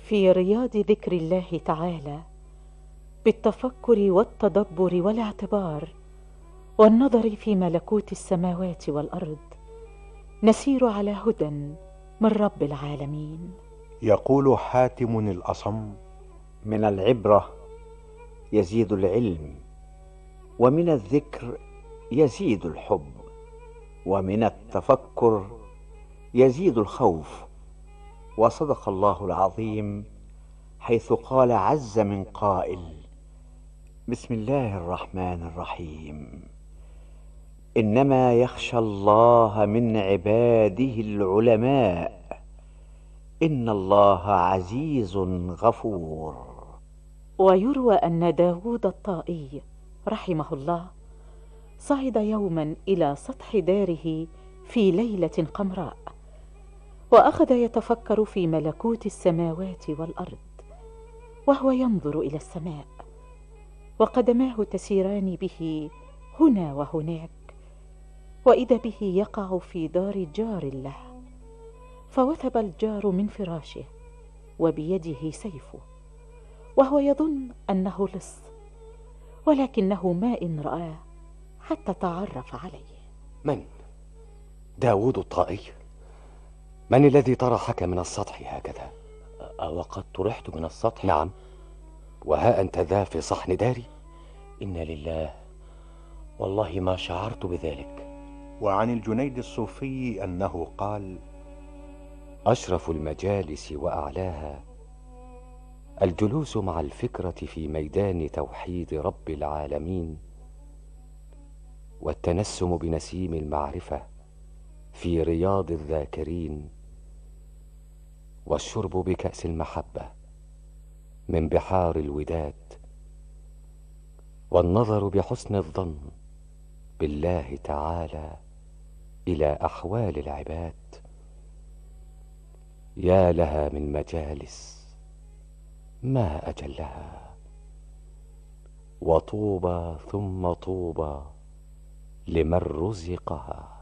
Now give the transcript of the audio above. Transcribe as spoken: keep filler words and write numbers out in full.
في رياض ذكر الله تعالى بالتفكر والتدبر والاعتبار والنظر في ملكوت السماوات والأرض نسير على هدى من رب العالمين. يقول حاتم الأصم: من العبرة يزيد العلم، ومن الذكر يزيد الحب، ومن التفكر يزيد الخوف. وصدق الله العظيم حيث قال عز من قائل: بسم الله الرحمن الرحيم، إنما يخشى الله من عباده العلماء، إن الله عزيز غفور. ويروى أن داود الطائي رحمه الله صعد يوما إلى سطح داره في ليلة قمراء، وأخذ يتفكر في ملكوت السماوات والأرض وهو ينظر إلى السماء، وقدماه تسيران به هنا وهناك، وإذا به يقع في دار جار له، فوثب الجار من فراشه وبيده سيفه، وهو يظن أنه لص، ولكنه ما إن رآه حتى تعرف عليه. من؟ داود الطائي؟ من الذي طرحك من السطح هكذا؟ وقد طرحت من السطح؟ نعم، وها أنت ذا في صحن داري. إنا لله، والله ما شعرت بذلك. وعن الجنيد الصوفي أنه قال: أشرف المجالس وأعلاها الجلوس مع الفكرة في ميدان توحيد رب العالمين، والتنسم بنسيم المعرفة في رياض الذاكرين، والشرب بكأس المحبة من بحار الوداد، والنظر بحسن الظن بالله تعالى إلى أحوال العباد. يا لها من مجالس ما أجلها، وطوبى ثم طوبى لمن رزقها.